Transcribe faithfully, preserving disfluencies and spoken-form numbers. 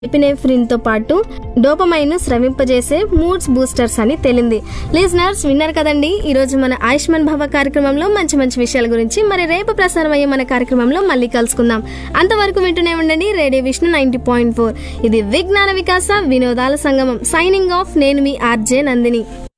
Epinephrine తో పాటు dopamine స్రవింపజేసే moods boosters అని తేలింది. లిజనర్స్ విన్నారు కదండి ఈ రోజు మన ఆయుష్మాన్ భవ కార్యక్రమంలో మంచి మంచి విషయాల గురించి. మరి రేపు ప్రసారం అయ్యే మన కార్యక్రమంలో మళ్ళీ కలుసుకుందాం. అంతవరకు వింటూనే ఉండండి radio Vishnu ninety point four. ఇది విజ్ఞాన వికాస వినోదాల సంగమం. Signing off. నేను మీ ఆర్జే నందిని.